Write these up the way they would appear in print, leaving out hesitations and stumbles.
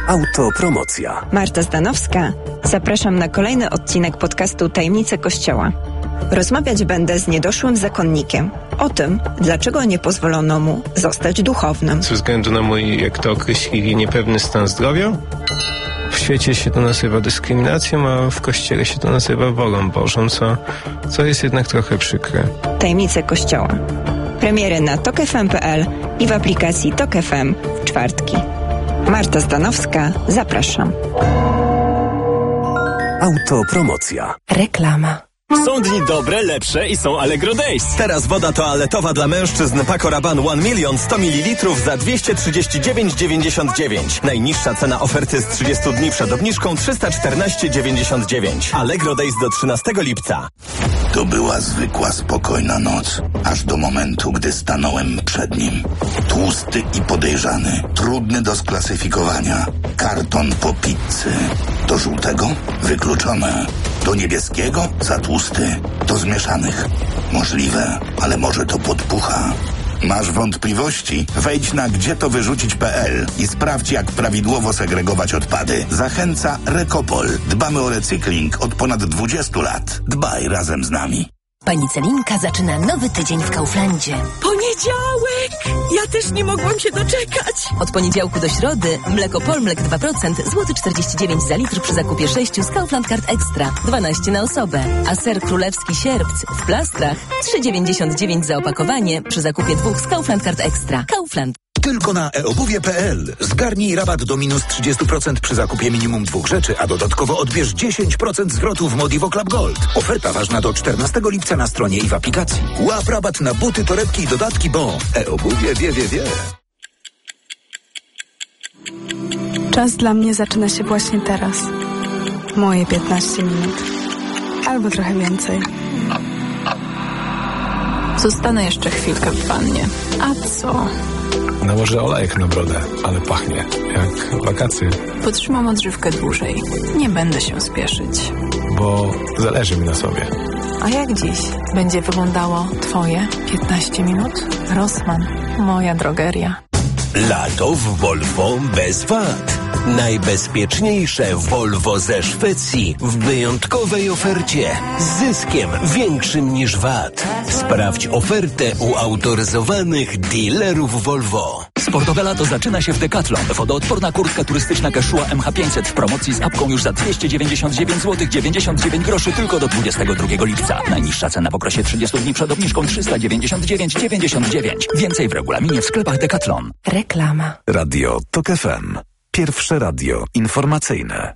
Autopromocja. Marta Zdanowska. Zapraszam na kolejny odcinek podcastu Tajemnice Kościoła. Rozmawiać będę z niedoszłym zakonnikiem o tym, dlaczego nie pozwolono mu zostać duchownym. Ze względu na mój, jak to określili, niepewny stan zdrowia. W świecie się to nazywa dyskryminacją, a w Kościele się to nazywa wolą Bożą, co jest jednak trochę przykre. Tajemnice Kościoła. Premiery na tokfm.pl i w aplikacji Tok FM w czwartki. Marta Zdanowska, zapraszam. Autopromocja. Reklama. Są dni dobre, lepsze i są Allegro Days. Teraz woda toaletowa dla mężczyzn Paco Rabanne 1 milion 100 ml za 239,99. Najniższa cena oferty z 30 dni przed obniżką 314,99. Allegro Days do 13 lipca. To była zwykła, spokojna noc, aż do momentu, gdy stanąłem przed nim. Tłusty i podejrzany, trudny do sklasyfikowania. Karton po pizzy. Do żółtego? Wykluczone. Do niebieskiego? Za tłusty. Do zmieszanych? Możliwe, ale może to podpucha. Masz wątpliwości? Wejdź na gdzietowyrzucić.pl i sprawdź, jak prawidłowo segregować odpady. Zachęca Recopol. Dbamy o recykling od ponad 20 lat. Dbaj razem z nami. Pani Celinka zaczyna nowy tydzień w Kauflandzie. Poniedziałek! Ja też nie mogłam się doczekać. Od poniedziałku do środy mleko Polmlek 2%, złoty 49 za litr przy zakupie 6 z Kaufland Card Extra, 12 na osobę. A ser królewski sierpc w plastrach 3,99 za opakowanie przy zakupie 2 z Kaufland Card Extra. Kaufland. Tylko na eobuwie.pl. Zgarnij rabat do minus 30% przy zakupie minimum 2 rzeczy, a dodatkowo odbierz 10% zwrotu w Modivo Club Gold. Oferta ważna do 14 lipca na stronie i w aplikacji. Łap rabat na buty, torebki i dodatki, bo eobuwie wie. Czas dla mnie zaczyna się właśnie teraz. Moje 15 minut. Albo trochę więcej. Zostanę jeszcze chwilkę w wannie. A co? Nałożę olejek na brodę, ale pachnie jak wakacje. Potrzymam odżywkę dłużej. Nie będę się spieszyć. Bo zależy mi na sobie. A jak dziś będzie wyglądało twoje 15 minut? Rossmann, moja drogeria. Lato w Volvo bez VAT. Najbezpieczniejsze Volvo ze Szwecji w wyjątkowej ofercie z zyskiem większym niż VAT. Sprawdź ofertę u autoryzowanych dealerów Volvo. Sportowe lato zaczyna się w Decathlon. Wodoodporna kurtka turystyczna Quechua MH500 w promocji z apką już za 299 zł 99 groszy tylko do 22 lipca. Najniższa cena w okresie 30 dni przed obniżką 399,99. Więcej w regulaminie w sklepach Decathlon. Reklama. Radio Tok FM. Pierwsze radio informacyjne.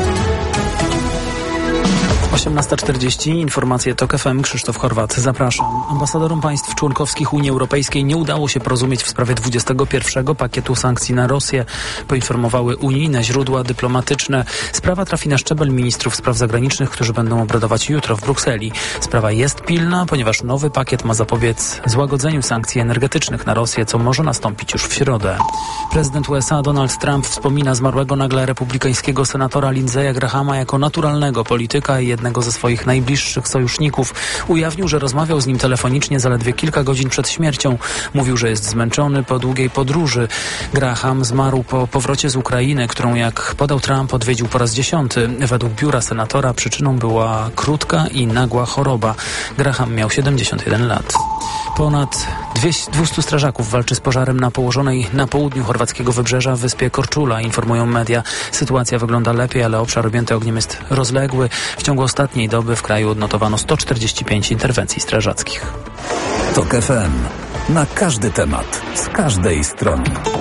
18:40. Informacje TOK FM. Krzysztof Horwat. Zapraszam. Ambasadorom państw członkowskich Unii Europejskiej nie udało się porozumieć w sprawie 21 pakietu sankcji na Rosję. Poinformowały unijne źródła dyplomatyczne. Sprawa trafi na szczebel ministrów spraw zagranicznych, którzy będą obradować jutro w Brukseli. Sprawa jest pilna, ponieważ nowy pakiet ma zapobiec złagodzeniu sankcji energetycznych na Rosję, co może nastąpić już w środę. Prezydent USA Donald Trump wspomina zmarłego nagle republikańskiego senatora Lindsaya Grahama jako naturalnego polityka i jednego ze swoich najbliższych sojuszników. Ujawnił, że rozmawiał z nim telefonicznie zaledwie kilka godzin przed śmiercią. Mówił, że jest zmęczony po długiej podróży. Graham zmarł po powrocie z Ukrainy, którą, jak podał Trump, odwiedził po raz 10. Według biura senatora przyczyną była krótka i nagła choroba. Graham miał 71 lat. Ponad 200 strażaków walczy z pożarem na położonej na południu chorwackiego wybrzeża wyspie Korczula, informują media. Sytuacja wygląda lepiej, ale obszar objęty ogniem jest rozległy. W ciągu ostatniej doby w kraju odnotowano 145 interwencji strażackich. Tok FM. Na każdy temat, z każdej strony.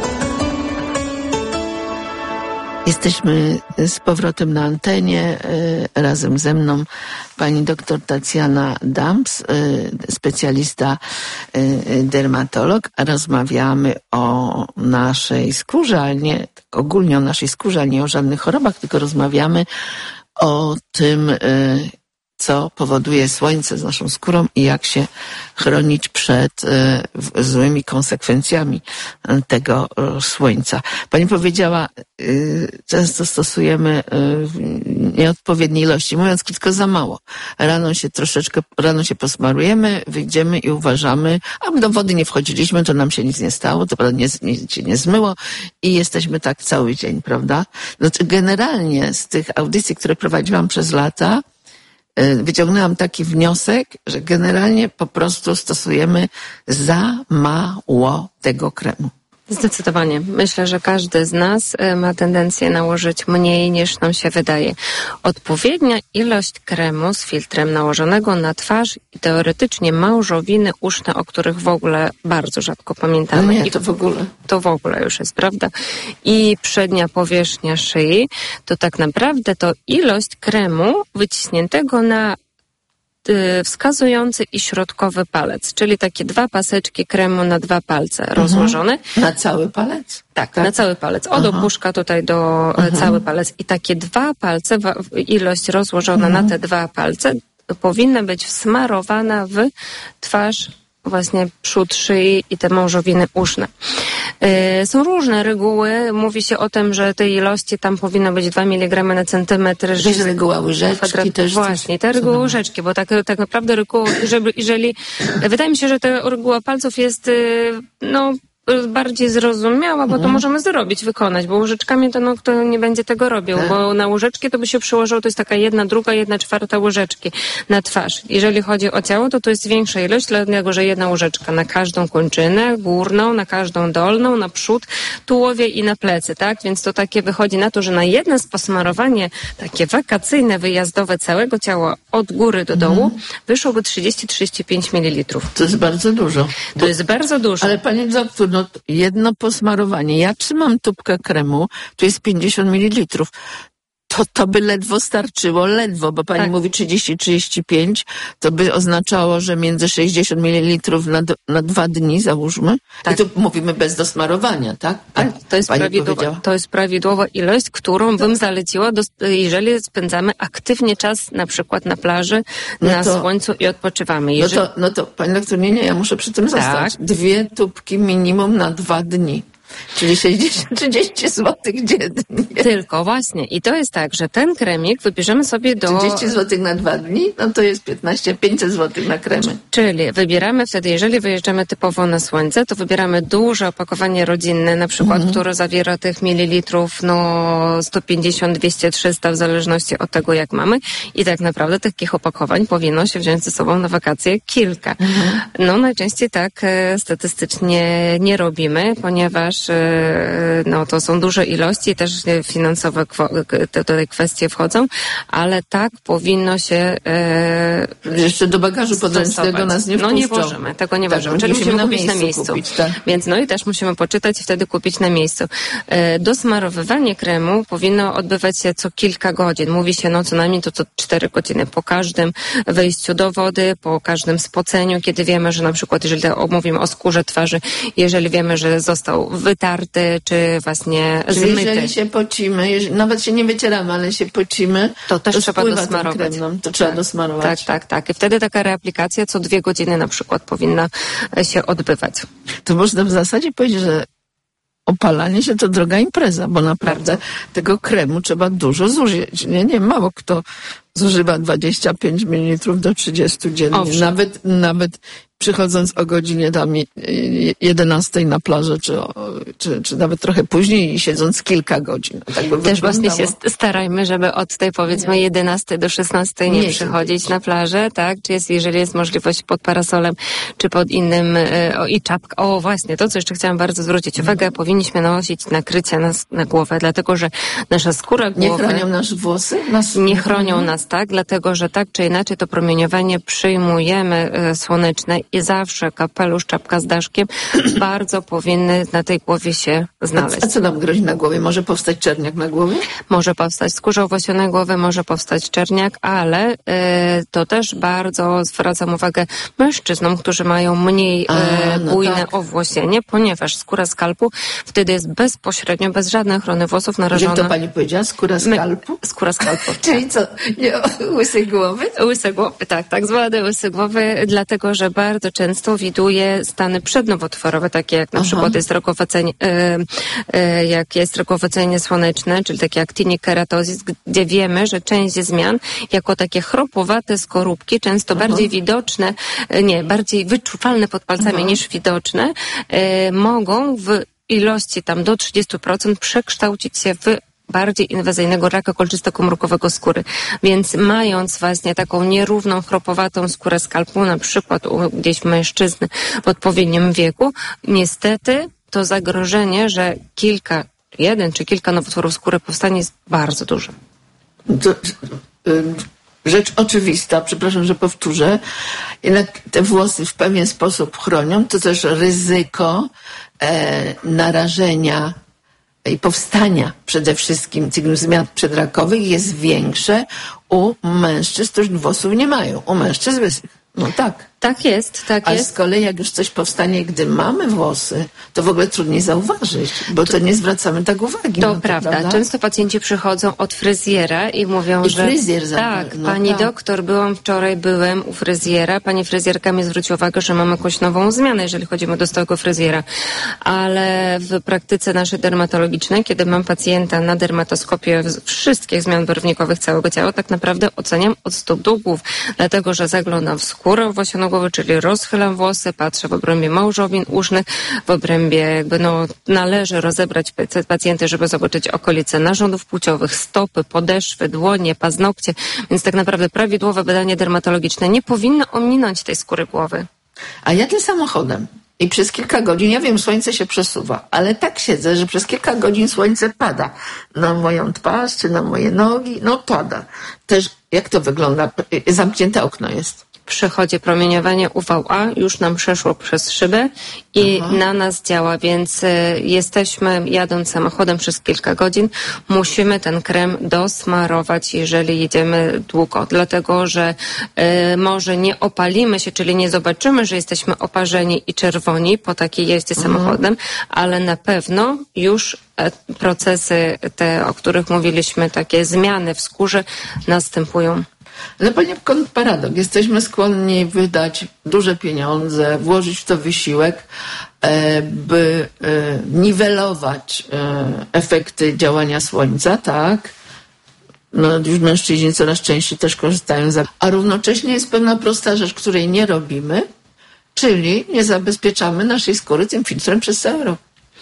Jesteśmy z powrotem na antenie. Razem ze mną pani doktor Tacjana Dams, specjalista dermatolog. Rozmawiamy o naszej skórze, ale nie tak ogólnie o naszej skórze, a nie o żadnych chorobach, tylko rozmawiamy o tym, co powoduje słońce z naszą skórą i jak się chronić przed złymi konsekwencjami tego słońca. Pani powiedziała, często stosujemy nieodpowiedniej ilości, mówiąc krótko, za mało. Rano się posmarujemy, wyjdziemy i uważamy, a do wody nie wchodziliśmy, to nam się nic nie stało, to prawda nic się nie zmyło i jesteśmy tak cały dzień, prawda? Znaczy, generalnie z tych audycji, które prowadziłam przez lata, wyciągnęłam taki wniosek, że generalnie po prostu stosujemy za mało tego kremu. Zdecydowanie. Myślę, że każdy z nas ma tendencję nałożyć mniej niż nam się wydaje. Odpowiednia ilość kremu z filtrem nałożonego na twarz i teoretycznie małżowiny uszne, o których w ogóle bardzo rzadko pamiętamy. Nie, to w ogóle. To w ogóle już jest, prawda? I przednia powierzchnia szyi, to tak naprawdę to ilość kremu wyciśniętego na wskazujący i środkowy palec, czyli takie 2 paseczki kremu na 2 palce rozłożone. Na cały palec? Tak, na cały palec. Od opuszka tutaj do cały palec. I takie 2 palce, ilość rozłożona na te 2 palce powinna być wsmarowana w twarz, właśnie przód szyi i te małżowiny uszne. Są różne reguły. Mówi się o tym, że tej ilości tam powinno być 2 mg na centymetr. To jest reguła łyżeczki też. Właśnie, te reguły łyżeczki, bo tak naprawdę reguła, jeżeli wydaje mi się, że ta reguła palców jest, bardziej zrozumiała, bo to możemy wykonać, bo łyżeczkami to kto nie będzie tego robił, bo na łyżeczki to by się przyłożyło, to jest taka 1/2, 1/4 łyżeczki na twarz. Jeżeli chodzi o ciało, to jest większa ilość, dlatego że 1 łyżeczka na każdą kończynę górną, na każdą dolną, na przód, tułowie i na plecy, tak? Więc to takie wychodzi na to, że na jedno posmarowanie takie wakacyjne, wyjazdowe całego ciała od góry do dołu wyszłoby 30-35 ml. To jest bardzo dużo. To jest bardzo dużo. Ale pani doktor, jedno posmarowanie. Ja trzymam tubkę kremu, tu jest 50 ml. To by ledwo starczyło, bo pani mówi 30-35, to by oznaczało, że między 60 ml na 2 dni, załóżmy. Tak. I tu mówimy bez dosmarowania, tak? Tak, to jest prawidłowa ilość, którą bym zaleciła, jeżeli spędzamy aktywnie czas na przykład na plaży, na słońcu i odpoczywamy. No to pani doktor, nie, ja muszę przy tym zostać. 2 tubki minimum na 2 dni. Czyli 30 zł dziennie. Tylko właśnie. I to jest tak, że ten kremik wybierzemy sobie do... 30 zł na 2 dni, to jest 500 zł na kremy. Czyli wybieramy wtedy, jeżeli wyjeżdżamy typowo na słońce, to wybieramy duże opakowanie rodzinne, na przykład, które zawiera tych mililitrów, 150, 200, 300, w zależności od tego, jak mamy. I tak naprawdę takich opakowań powinno się wziąć ze sobą na wakacje kilka. Najczęściej tak statystycznie nie robimy, ponieważ to są duże ilości i też finansowe tutaj kwestie wchodzą, ale tak powinno się jeszcze do bagażu podręcznego nas nie wpuszczą. Nie włożymy, tego nie włożymy, czyli musimy kupić na miejscu. Więc i też musimy poczytać i wtedy kupić na miejscu. Dosmarowywanie kremu powinno odbywać się co kilka godzin. Mówi się co najmniej to co 4 godziny po każdym wejściu do wody, po każdym spoceniu, kiedy wiemy, że na przykład, jeżeli mówimy o skórze twarzy, jeżeli wiemy, że został wytarty, czy właśnie zmyty. Jeżeli się pocimy, nawet się nie wycieramy, ale się pocimy, to też trzeba dosmarować. To trzeba dosmarować. Tak. I wtedy taka reaplikacja co 2 godziny na przykład powinna się odbywać. To można w zasadzie powiedzieć, że opalanie się to droga impreza, bo naprawdę tego kremu trzeba dużo zużyć. Nie, mało kto zużywa 25 ml do 30 dziennie. Nawet przychodząc o godzinie 11 na plażę, czy nawet trochę później i siedząc kilka godzin. Tak by też właśnie się starajmy, żeby od tej 11 do 16 nie przychodzić na plażę, tak? Jeżeli jest możliwość pod parasolem, czy pod innym, i czapka. O, właśnie, to co jeszcze chciałam bardzo zwrócić uwagę, powinniśmy nosić nakrycia na głowę, dlatego, że nasza skóra głowy... Nie chronią nasze włosy? Nie chronią nas, tak? Dlatego, że tak czy inaczej to promieniowanie przyjmujemy słoneczne i zawsze kapelusz, czapka z daszkiem bardzo powinny na tej głowie się znaleźć. A co nam grozi na głowie? Może powstać czerniak na głowie? Może powstać skórze owłosionej głowy, może powstać czerniak, ale to też bardzo zwracam uwagę mężczyznom, którzy mają mniej bujne owłosienie, ponieważ skóra skalpu wtedy jest bezpośrednio, bez żadnej ochrony włosów narażona. Jak to pani powiedziała? Skóra skalpu? Skóra skalpu. Czyli co? Nie łysej głowy? Łyse głowy, tak zwane łyse głowy, dlatego, że bardzo często widuje stany przednowotworowe, takie jak na przykład jest jak jest rokowocenie słoneczne, czyli takie jak tinnikeratosis, gdzie wiemy, że część zmian jako takie chropowate skorupki, często bardziej widoczne, bardziej wyczuwalne pod palcami niż widoczne, mogą w ilości tam do 30% przekształcić się w bardziej inwazyjnego raka kolczysto-komórkowego skóry. Więc mając właśnie taką nierówną, chropowatą skórę skalpu, na przykład u gdzieś mężczyzny w odpowiednim wieku, niestety to zagrożenie, że jeden czy kilka nowotworów skóry powstanie, jest bardzo duże. Rzecz oczywista, przepraszam, że powtórzę, jednak te włosy w pewien sposób chronią, to też ryzyko narażenia i powstania przede wszystkim tych zmian przedrakowych jest większe u mężczyzn, którzy włosów nie mają, u mężczyzn łysych. No tak. Tak jest. Ale z kolei jak już coś powstanie, gdy mamy włosy, to w ogóle trudniej zauważyć, bo to nie zwracamy tak uwagi. To prawda. Często pacjenci przychodzą od fryzjera i mówią, że... fryzjer pani doktor, byłem u fryzjera, pani fryzjerka mi zwróciła uwagę, że mamy jakąś nową zmianę, jeżeli chodzimy do stałego fryzjera. Ale w praktyce naszej dermatologicznej, kiedy mam pacjenta na dermatoskopie wszystkich zmian barwnikowych całego ciała, tak naprawdę oceniam od stóp do głów, dlatego, że zaglądam w skórę owłosioną głowy, czyli rozchylam włosy, patrzę w obrębie małżowin usznych, w obrębie należy rozebrać pacjenty, żeby zobaczyć okolice narządów płciowych, stopy, podeszwy, dłonie, paznokcie, więc tak naprawdę prawidłowe badanie dermatologiczne nie powinno ominąć tej skóry głowy. A jadę samochodem i przez kilka godzin, ja wiem, słońce się przesuwa, ale tak siedzę, że przez kilka godzin słońce pada na moją twarz czy na moje nogi, pada. Też jak to wygląda? Zamknięte okno jest. Przychodzi promieniowanie UVA, już nam przeszło przez szybę i na nas działa, więc jadąc samochodem przez kilka godzin, musimy ten krem dosmarować, jeżeli jedziemy długo, dlatego, że może nie opalimy się, czyli nie zobaczymy, że jesteśmy oparzeni i czerwoni po takiej jeździe samochodem, ale na pewno już procesy te, o których mówiliśmy, takie zmiany w skórze następują. Ale poniekąd paradoks. Jesteśmy skłonni wydać duże pieniądze, włożyć w to wysiłek, by niwelować efekty działania słońca, tak? Już mężczyźni coraz częściej też korzystają a równocześnie jest pewna prosta rzecz, której nie robimy, czyli nie zabezpieczamy naszej skóry tym filtrem przez cały rok.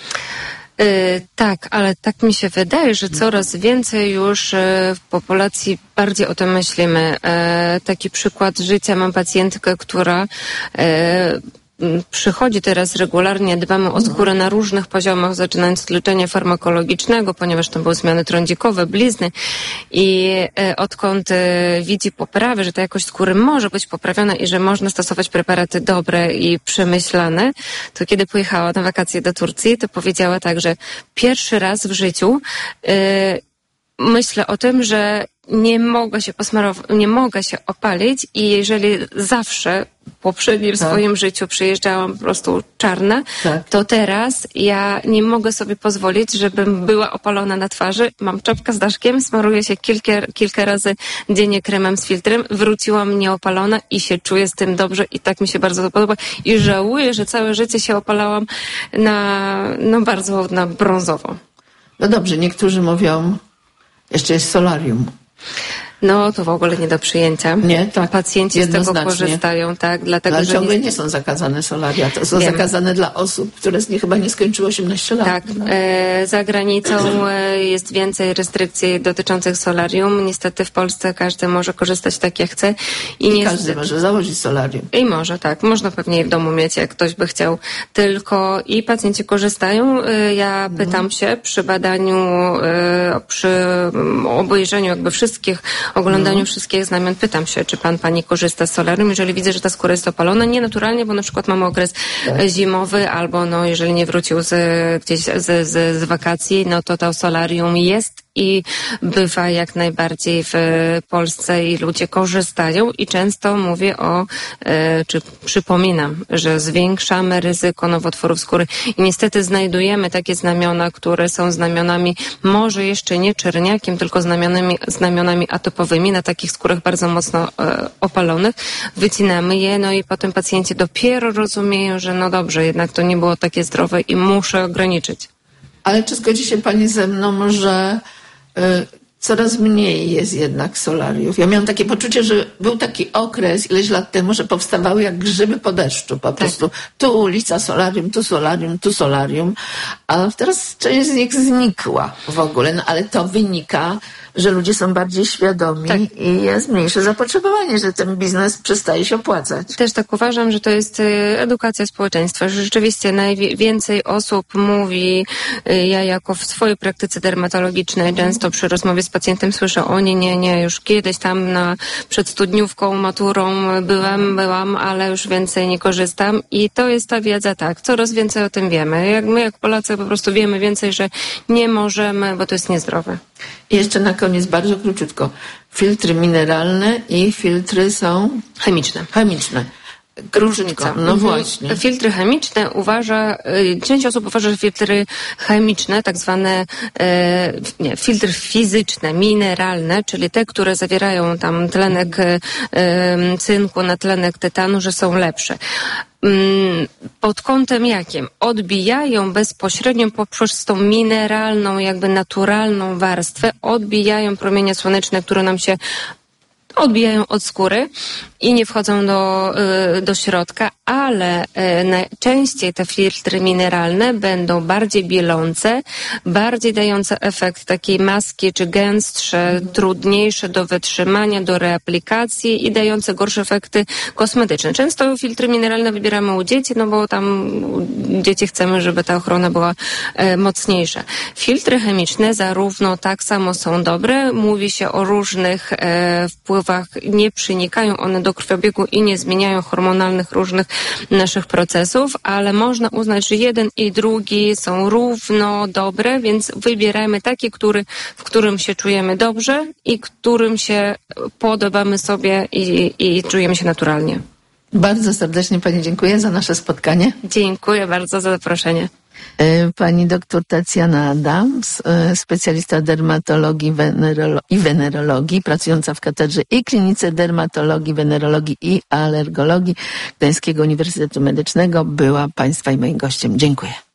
Tak, ale tak mi się wydaje, że coraz więcej już w populacji bardziej o tym myślimy. Taki przykład życia, mam pacjentkę, która przychodzi teraz regularnie, dbamy o skórę na różnych poziomach, zaczynając od leczenia farmakologicznego, ponieważ tam były zmiany trądzikowe, blizny i odkąd widzi poprawę, że ta jakość skóry może być poprawiona i że można stosować preparaty dobre i przemyślane, to kiedy pojechała na wakacje do Turcji, to powiedziała tak, że pierwszy raz w życiu myślę o tym, że nie mogę się opalić i jeżeli zawsze w poprzednim swoim życiu przyjeżdżałam po prostu czarna, to teraz ja nie mogę sobie pozwolić, żebym była opalona na twarzy. Mam czapkę z daszkiem, smaruję się kilka razy dziennie kremem z filtrem, wróciłam nieopalona i się czuję z tym dobrze i tak mi się bardzo to podoba i żałuję, że całe życie się opalałam bardzo na brązowo. No dobrze, niektórzy mówią, jeszcze jest solarium. To w ogóle nie do przyjęcia. Nie, tak. Pacjenci z tego korzystają, tak, dlatego, ale że ciągle nie są zakazane solaria. To są zakazane dla osób, które chyba nie skończyły 18 lat. Tak. Za granicą jest więcej restrykcji dotyczących solarium. Niestety w Polsce każdy może korzystać tak jak chce. I każdy może założyć solarium. I może, tak. Można pewnie je w domu mieć, jak ktoś by chciał. Tylko i pacjenci korzystają. Ja pytam się przy badaniu, przy obejrzeniu jakby wszystkich oglądaniu wszystkich znamion pytam się, czy pani korzysta z solarium, jeżeli widzę, że ta skóra jest opalona, nie naturalnie, bo na przykład mamy okres zimowy, albo jeżeli nie wrócił gdzieś z wakacji, no to solarium jest i bywa jak najbardziej w Polsce i ludzie korzystają i często mówię czy przypominam, że zwiększamy ryzyko nowotworów skóry i niestety znajdujemy takie znamiona, które są znamionami może jeszcze nie czerniakiem, tylko znamionami atopowymi na takich skórach bardzo mocno opalonych. Wycinamy je, no i potem pacjenci dopiero rozumieją, że no dobrze, jednak to nie było takie zdrowe i muszę ograniczyć. Ale czy zgodzi się pani ze mną, że coraz mniej jest jednak solariów? Ja miałam takie poczucie, że był taki okres ileś lat temu, że powstawały jak grzyby po deszczu. Po prostu tu ulica solarium, tu solarium, tu solarium. A teraz część z nich znikła w ogóle. No, ale to wynika, że ludzie są bardziej świadomi i jest mniejsze zapotrzebowanie, że ten biznes przestaje się opłacać. Też tak uważam, że to jest edukacja społeczeństwa, że rzeczywiście najwięcej osób mówi, ja jako w swojej praktyce dermatologicznej często przy rozmowie z pacjentem słyszę, o nie, już kiedyś tam przed studniówką, maturą byłam, ale już więcej nie korzystam i to jest ta wiedza, coraz więcej o tym wiemy. My jak Polacy po prostu wiemy więcej, że nie możemy, bo to jest niezdrowe. I jeszcze na koniec bardzo króciutko. Filtry mineralne i filtry są chemiczne. Różnica. No właśnie. Filtry chemiczne część osób uważa, że filtry chemiczne, tak zwane filtry fizyczne, mineralne, czyli te, które zawierają tam tlenek cynku na tlenek tytanu, że są lepsze. Pod kątem jakim? Odbijają bezpośrednio poprzez tą mineralną, jakby naturalną warstwę, odbijają promienie słoneczne, które nam się odbijają od skóry i nie wchodzą do środka, ale najczęściej te filtry mineralne będą bardziej bielące, bardziej dające efekt takiej maski, czy gęstsze, trudniejsze do wytrzymania, do reaplikacji i dające gorsze efekty kosmetyczne. Często filtry mineralne wybieramy u dzieci, no bo tam dzieci chcemy, żeby ta ochrona była mocniejsza. Filtry chemiczne zarówno tak samo są dobre, mówi się o różnych wpływach, nie przenikają one do krwiobiegu i nie zmieniają hormonalnych różnych naszych procesów, ale można uznać, że jeden i drugi są równo dobre, więc wybierajmy taki, w którym się czujemy dobrze i którym się podobamy sobie i czujemy się naturalnie. Bardzo serdecznie pani dziękuję za nasze spotkanie. Dziękuję bardzo za zaproszenie. Pani doktor Tacjana Adams, specjalista dermatologii i wenerologii, pracująca w katedrze i klinice dermatologii, wenerologii i alergologii Gdańskiego Uniwersytetu Medycznego, była państwa i moim gościem. Dziękuję.